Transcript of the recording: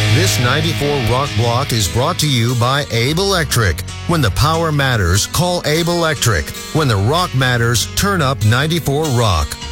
This 94 Rock Block is brought to you by Abe Electric. When the power matters, call Abe Electric. When the rock matters, turn up 94 Rock.